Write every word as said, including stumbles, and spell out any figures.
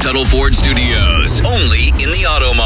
Tuttle Ford Studios, only in the Auto Mart.